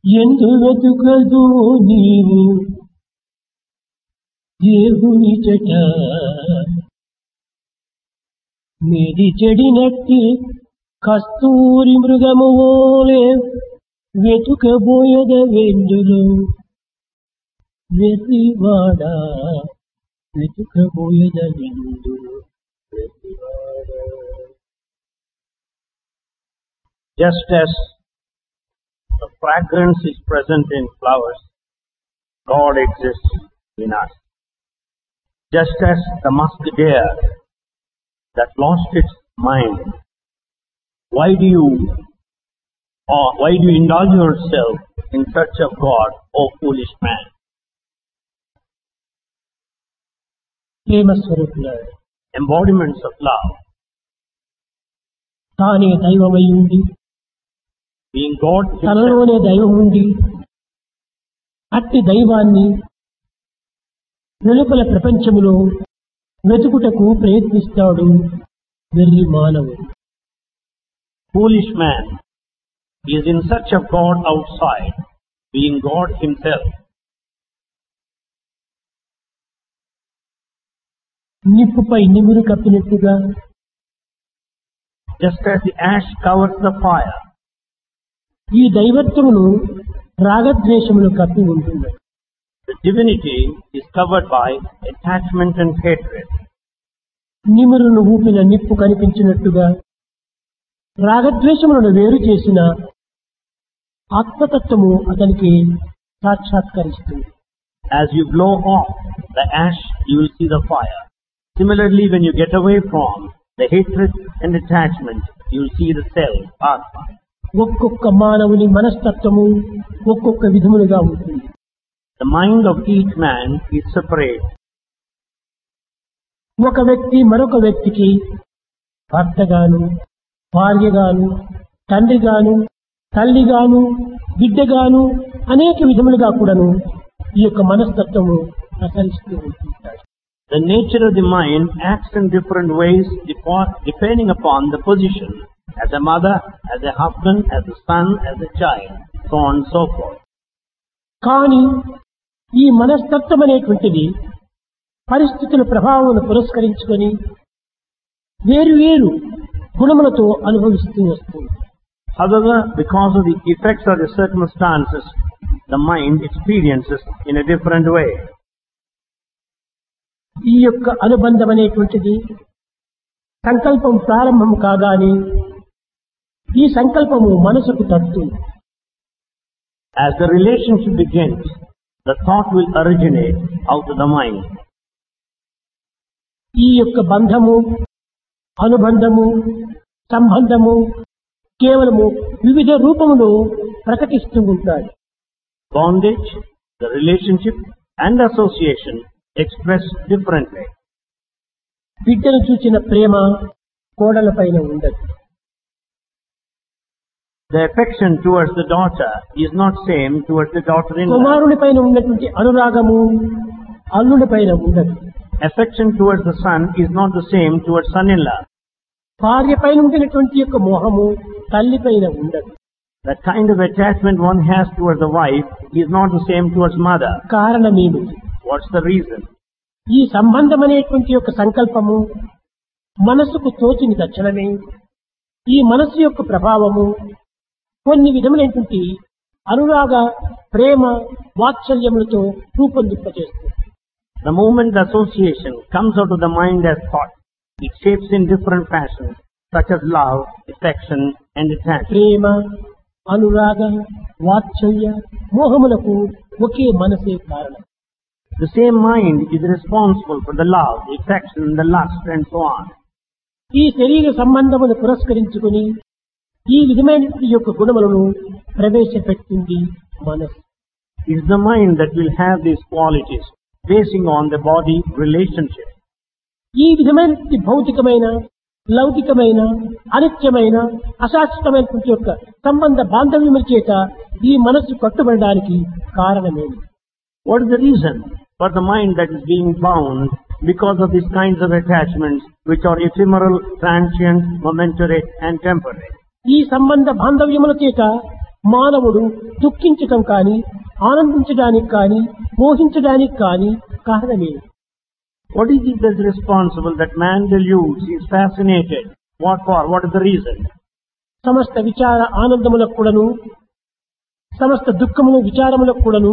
ఎందు వెతుకదు నీవు దేవుని చెట మీది చెడినట్టి కస్తూరి మృగము ఓలే వెతుకబోయద వెందులో వెర్రివాడా వెతుకబోయద వెందులో వెర్రివాడా. Just as the fragrance is present in flowers, God exists in us. Just as the musk deer that lost its mind, why do you indulge yourself in search of God, O foolish man? ప్రేమ స్వరూపులారా, Embodiments of love, తానే దైవమై ఉండి being God himself, తనలోనే దైవం ఉండి అట్టి దైవాన్ని వెలుపల ప్రపంచములో వెతుకుటకు ప్రయత్నిస్తాడు వెర్రి మానవుడు. foolish man is in search of God outside, being God himself. నిప్పుపై నిమురు కప్పినట్టుగా Just as the ash covers the fire, ఈ దైవత్వమును రాగద్వేషములు కప్పి ఉంటుంది. the divinity is covered by attachment and hatred. నిమురును ఊపిన నిప్పు కనిపించినట్టుగా రాగద్వేషములను వేరు చేసిన ఆత్మతత్వము అతనికి సాక్షాత్కరిస్తుంది. As you blow off the ash, you will see the fire. Similarly, when you get away from the hatred and attachment, you will see the self, Atma. ఒక్కొక్క మానవుని మనస్తత్వము ఒక్కొక్క విధములుగా ఉంటుంది. The mind of each man is separate. ఒక వ్యక్తి మరొక వ్యక్తికి భర్తగాను, భార్యగాను, తండ్రిగాను, తల్లిగాను, బిడ్డగాను అనేక విధములుగా కూడాను ఈ యొక్క మనస్తత్వము ప్రసరిస్తూ ఉంటుంటాడు. The nature of the mind acts in different ways depending upon the position, as a mother, as a husband, as a son, as a child, so on and so forth. కానీ ఈ మనస్తత్వం అనేటువంటిది పరిస్థితుల ప్రభావం పురస్కరించుకొని వేరు వేరు గుణములతో అనుభవిస్తూ వస్తుంది. However, because of the effects of the circumstances, the mind experiences in a different way. ఈ యొక్క అనుబంధం అనేటువంటిది సంకల్పం ప్రారంభం కాగానే ఈ సంకల్పము మనసుకు తట్టుతుంది. As the relationship begins, the thought will originate out of the mind. ఈ యొక్క బంధము, అనుబంధము, సంబంధము కేవలము వివిధ రూపములో ప్రకటిస్తూ ఉంటాయి. Bondage, the relationship and association express differently. బిడ్డను చూచిన ప్రేమ కోడల పైన ఉండదు. The affection towards the daughter is not same towards the daughter-in-law. కుమారుని పైన ఉన్నటువంటి అనురాగము అల్లుడి పైన ఉండదు. Affection towards the son is not the same towards son-in-law. భార్య పైన ఉండినటువంటి యొక్క మోహము తల్లి పైన ఉండదు. The kind of attachment one has towards the wife is not the same towards mother. కారణమేమిటి? What's the reason? ఈ సంబంధం అనేటువంటి యొక్క సంకల్పము మనసుకు తోచిన తక్షణమే ఈ మనసు యొక్క ప్రభావము కొన్ని విధములైనటువంటి అనురాగ, ప్రేమ, వాత్సల్యములతో రూపొందింపజేస్తుంది. The moment the association comes out of the mind as thought, it shapes in different fashions, such as love, affection, and attachment. ప్రేమ, అనురాగ, వాత్సల్య, మోహములకు ఒకే మనసే కారణం. The same mind is responsible for the love, the affection, the lust, and so on. ఈ శరీర సంబంధమును పురస్కరించుకుని ఈ విధమైన యొక్క గుణములను ప్రవేశపెట్టింది మనసు. It is the mind that will have these qualities, basing on the body relationship. ఈ విధమైన భౌతికమైన, లౌకికమైన, అనిత్యమైన, అశాశ్వతమైనటువంటి యొక్క సంబంధ బాంధవ్యముల చేత ఈ మనస్సు కట్టుబడడానికి కారణమేమి? What is the reason for the mind that is being bound because of these kinds of attachments which are ephemeral, transient, momentary, and temporary? ఈ సంబంధ బాంధవ్యముల చేత మానవుడు దుఃఖించటం కానీ ఆనందించడానికి కానీ మోహించడానికి కానీ కారణమే. What is it that's responsible that man deludes, he is fascinated? What for? What is the reason? సమస్త విచార ఆనందములకు కూడాను సమస్త దుఃఖములు విచారములకు కూడాను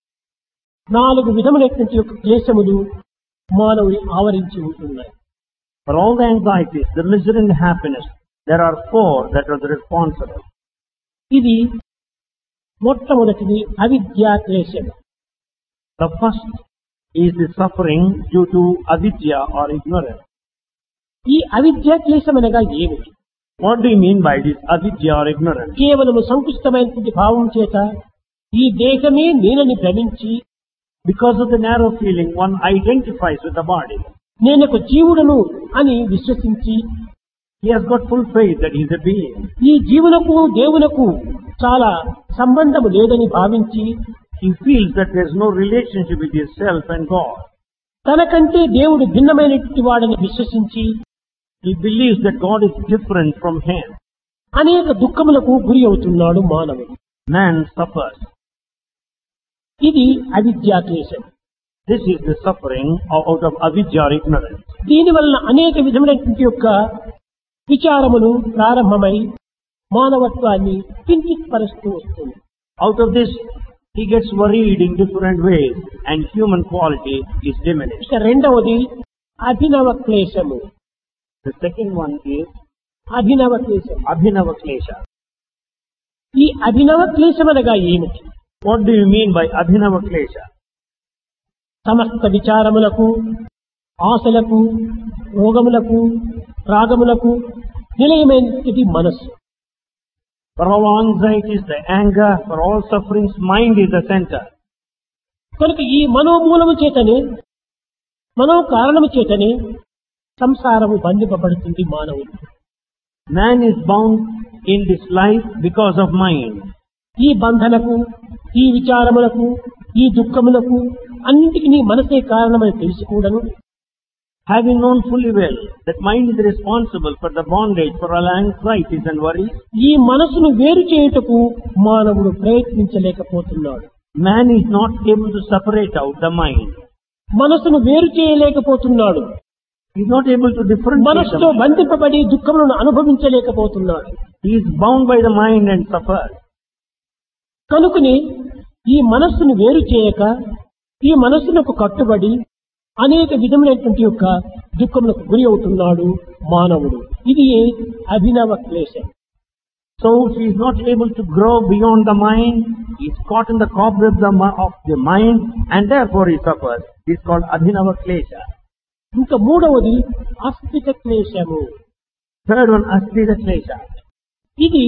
4 విధములైనటువంటి యొక్క క్లేశములు మానవుని ఆవరించి ఉంటున్నాయి. For all the anxieties, the misery and the happiness, there are 4 that are the responsible. ఇది మొట్టమొదటిది అవిద్యా క్లేశం. The first is the suffering due to avidya or ignorance. ఈ అవిద్యా క్లేశం అనగా ఏమిటి? What do you mean by this avidya or ignorance? కేవలము సంకుచితమైనటువంటి భావం చేత ఈ దేహమే నేనని భ్రమించి Because of the narrow feeling, one identifies with the body. నేనొక జీవుడను అని విశ్వసించి He has got full faith that he is a being. ఈ జీవులకు దేవులకు చాలా సంబంధము లేదని భావించి He feels that there is no relationship with himself and God. తనకంటే దేవుడు భిన్నమైనటువంటి వాడని విశ్వసించి He believes that God is different from him. అనేక దుఃఖములకు గురి అవుతున్నాడు మానవుడు. Man suffers. ఇది అవిద్యా క్లేశం. This is the suffering out of avidya or ignorance. దీనివల్ల అనేక విధమైనటువంటి యొక్క విచారములు ప్రారంభమై మానవత్వాన్ని కించిత్పరుస్తూ వస్తుంది. Out of this, he gets worried in different ways and human quality is diminished. ఇక రెండవది అభినవ క్లేశము. The second one is అభినవ క్లేశం. abhinava klesha. ఈ అభినవ క్లేశం అనగా ఏమిటి? What do you mean by abhinava klesha? సమస్త విచారములకు ఆశలకు రోగములకు రాగములకు నిలయమైనది మనస్సు. For all anxieties, the anger, for all sufferings, mind is the center. కనుక ఈ మనోమూలము చేతనే మనో కారణము చేతనే సంసారము బంధింపబడుతుంది మానవుడు. Man is bound in this life because of mind. ఈ బంధనకు ఈ విచారములకు ఈ దుఃఖములకు అన్నిటికీ మనసే కారణమని తెలుసుకోవడము, Having known fully well that mind is responsible for the bondage, for all anxieties and worries, ఈ మనసును వేరు చేయుటకు మానవుడు ప్రయత్నించలేకపోతున్నాడు. man is not able to separate out the mind. మనసును వేరు చేయలేకపోతున్నాడు. He is not able to differentiate the మనసుతో mind. బంధింపబడి దుఃఖములను అనుభవించలేకపోతున్నాడు. He is bound by the mind and suffers. కనుకని ఈ మనస్సును వేరు చేయక ఈ మనస్సునకు కట్టుబడి అనేక విధములైనటువంటి యొక్క దుఃఖములకు గురి అవుతున్నాడు మానవుడు. ఇది అభినవ క్లేశం. So he is not able to grow beyond the mind. He is caught in the cobweb of the mind and therefore he suffers. It is called abhinava klesha. ఇంకా మూడవది అస్థిత క్లేశము. Third one, asthita klesha. ఇది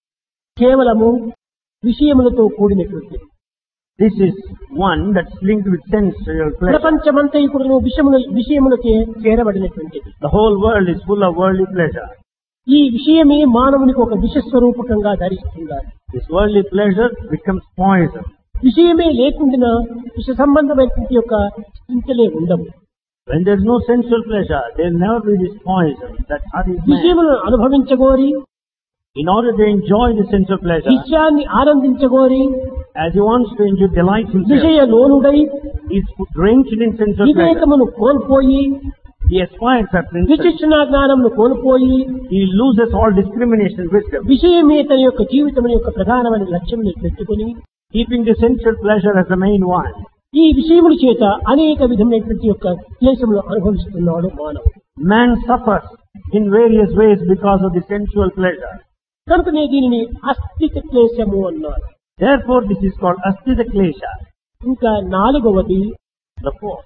కేవలము విషయములతో కూడినటువంటిది. This is one that's linked with sensual pleasure. ప్రపంచమంతా ఇప్పుడు విషయములకే చేరబడినటువంటిది. The whole world is full of worldly pleasure. ఈ విషయమే మానవునికి ఒక విషస్వరూపకంగా ధరిస్తున్నారు. This worldly pleasure becomes poison. విషయమే లేకుండా విష సంబంధమైనటువంటి యొక్క చింతలే ఉండవు. When there is no sensual pleasure, there will never be this poison that hurries man. విషయములను అనుభవించగోరి In order to enjoy the sensual pleasure, విషయాన్ని ఆనందించగోరి as he wants to enjoy delight himself, విషయ లోనుడై he is drenched in sensual pleasure. వివేకమును కోల్పోయి He aspires at principle. విచక్షణ జ్ఞానమును కోల్పోయి He loses all discrimination and wisdom. విషయమే తన యొక్క జీవితం యొక్క ప్రధానమైన లక్ష్యం పెట్టుకుని Keeping the sensual pleasure as the main one. ఈ విషయముల చేత అనేక విధమైనటువంటి యొక్క క్లేశములు అనుభవిస్తున్నాడు మానవుడు. Man suffers in various ways because of the sensual pleasure. కనుకనే దీనిని అస్థిత క్లేశము అన్నారు. Therefore this is called asthita klesha. ఇంకా నాలుగవది The fourth,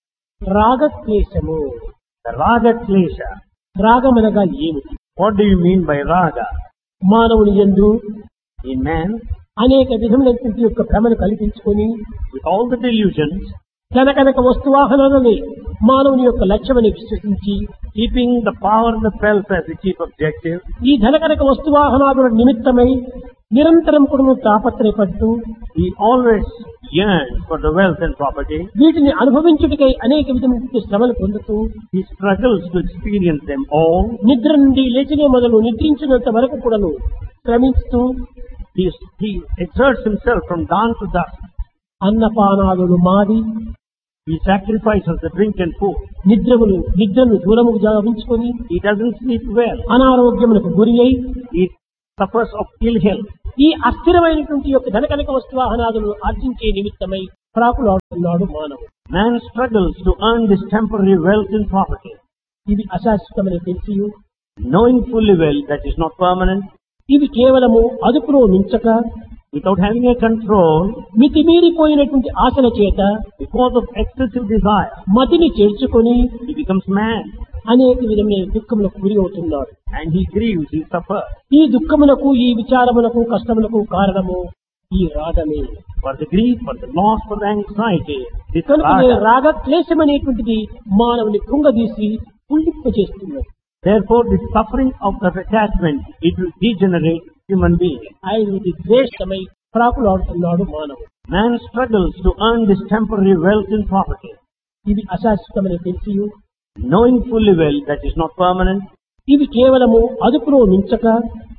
రాగ క్లేశము. the raga klesha. రాగమనగా ఏమిటి? What do you mean by raga? మానవుని యందు In man, అనేక విధములైనటువంటి యొక్క భ్రమను కల్పించుకొని with all the delusions, కనకనక వస్తువాహనాలని మానవుని యొక్క లక్ష్యమని విశ్వసించి keeping the power and the wealth as the chief objective, ఈ ధనకనక వస్తువాహనాదుల నిమిత్తమై నిరంతరం కూడా తాపత్రయపడుతూ he always yearns for the wealth and property. వీటిని అనుభవించుటకై అనేక విధమైన శ్రమలు పొందుతూ He struggles to experience them all. నిద్ర నుండి లేచినే మొదలు నిద్రించినంత వరకు కూడాను శ్రమిస్తూ He exerts himself from dawn to dusk. అన్నపానాదులు మాది, He sacrifices the drink and food. నిద్రను దూరము గావించుకొని He doesn't sleep well. అనారోగ్యములకు గురి అయి He suffers of ill health. ఈ అస్థిరమైనటువంటి యొక్క ధనకనక వస్తువాహనాదులను ఆర్జించే నిమిత్తమై ప్రాకులాడుతున్నాడు మానవుడు. Man struggles to earn this temporary wealth and property, ఇది అశాశ్వతమని తెలిసి knowing fully well that is not permanent, ఇది కేవలము అదుపులో మించక without having a control, మితిమీరిపోయినటువంటి ఆశల చేత because of excessive desire. మతిని చేర్చుకొని He becomes mad అనేక విధమైన దుఃఖములకు గురి అవుతున్నాడు. and he grieves, he suffers. ఈ దుఃఖములకు, ఈ విచారములకు, కష్టములకు కారణము ఈ రాగమే. For the grief, for the loss, for the anxiety, this కనుకనే raga. రాగ క్లేశం అనేటువంటిది మానవుని కృంగదీసి పుండిప్పచేస్తున్నది. Therefore, the suffering of the attachment, it will degenerate human being. ఆయన ద్వేషమై ప్రాకులాడుతున్నాడు మానవుడు. Man struggles to earn this temporary wealth and property, ఇది అశాశ్వతమని తెలిసి knowing fully well that is not permanent, ఇది కేవలము అదుపులో మించక